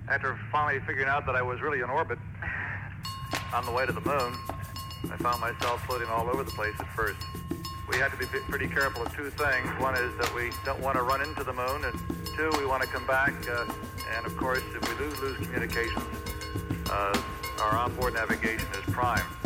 After finally figuring out that I was really in orbit on the way to the moon, I found myself floating all over the place at first. We had to be pretty careful of two things. One is that we don't want to run into the moon, and two, we want to come back. And of course, if we lose communications, our onboard navigation is prime.